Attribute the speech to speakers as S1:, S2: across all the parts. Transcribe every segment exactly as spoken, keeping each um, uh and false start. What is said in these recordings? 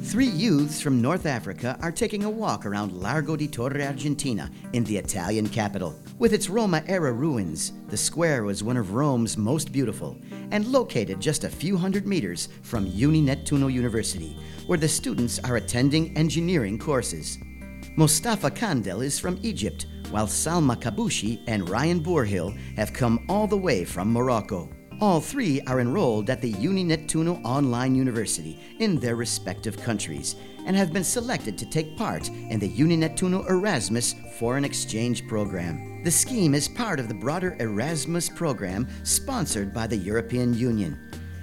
S1: Three youths from North Africa are taking a walk around Largo di Torre Argentina in the Italian capital. With its Roma-era ruins, the square was one of Rome's most beautiful and located just a few hundred meters from Uninettuno University, where the students are attending engineering courses. Mostafa Kandel is from Egypt, while Salma Kabushi and Ryan Boorhill have come all the way from Morocco. All three are enrolled at the Uninettuno Online University in their respective countries and have been selected to take part in the Uninettuno Erasmus Foreign Exchange Program. The scheme is part of the broader Erasmus program sponsored by the European Union.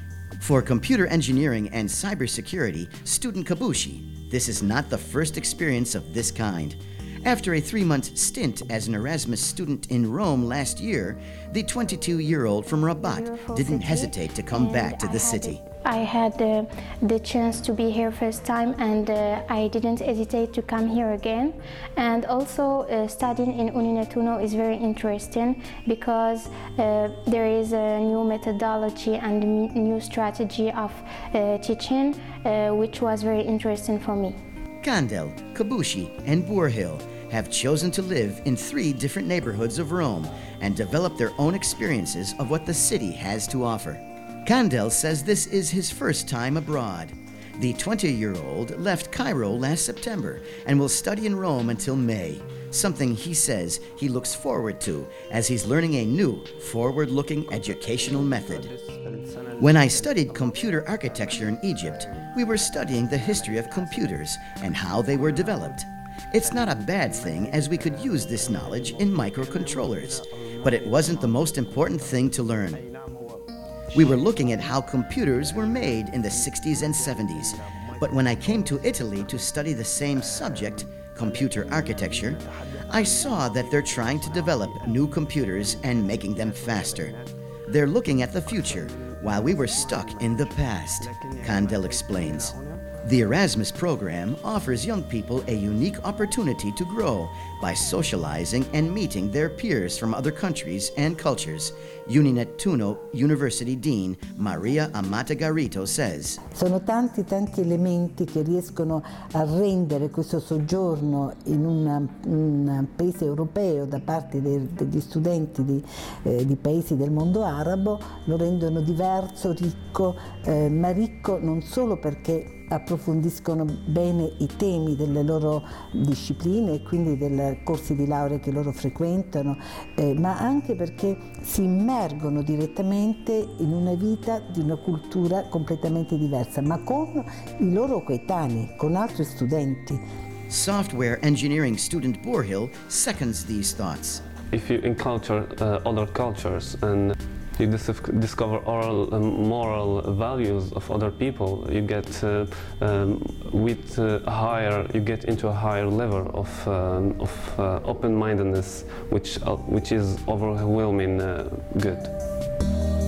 S1: For computer engineering and cybersecurity, student Kabushi, this is not the first experience of this kind. After a three-month stint as an Erasmus student in Rome last year, the twenty-two-year-old from Rabat didn't hesitate to come back to the city.
S2: I had uh, the chance to be here first time, and uh, I didn't hesitate to come here again. And also uh, studying in Uninettuno is very interesting because uh, there is a new methodology and new strategy of uh, teaching, uh, which was very interesting for me.
S1: Kandel, Kabushi, and Boorhill have chosen to live in three different neighborhoods of Rome and develop their own experiences of what the city has to offer. Kandel says this is his first time abroad. The twenty-year-old left Cairo last September and will study in Rome until May, something he says he looks forward to as he's learning a new, forward-looking educational method. When I studied computer architecture in Egypt, we were studying the history of computers and how they were developed. It's not a bad thing, as we could use this knowledge in microcontrollers, but it wasn't the most important thing to learn. We were looking at how computers were made in the sixties and seventies, but when I came to Italy to study the same subject, computer architecture, I saw that they're trying to develop new computers and making them faster. They're looking at the future, while we were stuck in the past, Kandel explains. The Erasmus program offers young people a unique opportunity to grow by socializing and meeting their peers from other countries and cultures, Uninettuno University Dean Maria Amata Garito says.
S3: Sono tanti tanti elementi che riescono a rendere questo soggiorno in una, un paese europeo da parte de, degli studenti di, eh, di paesi del mondo arabo, lo rendono diverso, ricco, eh, ma ricco non solo perché approfondiscono bene i temi delle loro discipline e quindi dei corsi di laurea che loro frequentano, eh, ma anche perché si immergono direttamente in una vita di una cultura completamente diversa, ma con i loro coetanei, con altri studenti.
S1: Software engineering student Boorhill seconds these thoughts.
S4: If you encounter uh, other cultures and you dis discover oral and moral values of other people, you get uh, um, with uh, higher, you get into a higher level of, um, of uh, open-mindedness, which, uh, which is overwhelming uh, good.